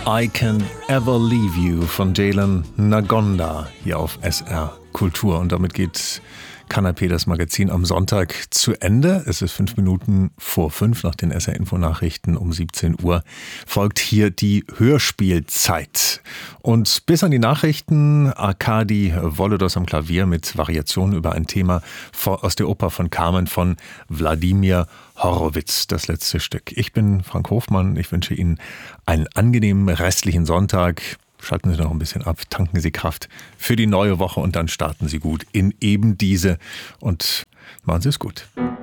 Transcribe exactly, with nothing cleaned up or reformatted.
I Can Ever Leave You von Jalen Nagonda hier auf S R Kultur. Und damit geht Kanapé, das Magazin, am Sonntag zu Ende. Es ist fünf Minuten vor fünf. Nach den S R-Info-Nachrichten um siebzehn Uhr folgt hier die Hörspielzeit. Und bis an die Nachrichten Arkadi Volodos am Klavier mit Variationen über ein Thema aus der Oper von Carmen von Wladimir Horowitz, das letzte Stück. Ich bin Frank Hofmann. Ich wünsche Ihnen einen angenehmen restlichen Sonntag. Schalten Sie noch ein bisschen ab, tanken Sie Kraft für die neue Woche und dann starten Sie gut in eben diese und machen Sie es gut.